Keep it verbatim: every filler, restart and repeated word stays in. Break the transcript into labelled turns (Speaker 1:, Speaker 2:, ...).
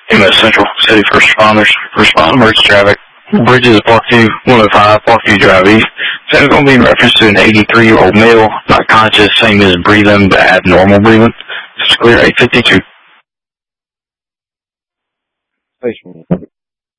Speaker 1: M S Central City First Responders. Respond emergency traffic. Bridges Parkview one oh five, Parkview Drive East. So it's going to be in reference to an eighty-three-year-old male, not conscious, same as breathing, but abnormal breathing. It's clear eight fifty-two.
Speaker 2: Station.